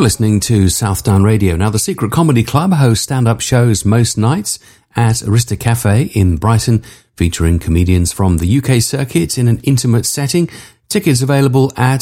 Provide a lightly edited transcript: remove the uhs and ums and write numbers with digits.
You're listening to Southdown Radio. Now, the Secret Comedy Club hosts stand-up shows most nights at Arista Cafe in Brighton, featuring comedians from the UK circuit in an intimate setting. Tickets available at